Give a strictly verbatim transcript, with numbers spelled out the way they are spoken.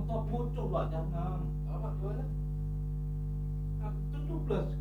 top bocor lah jangan. Alamak, gimana? Aku tujuh belas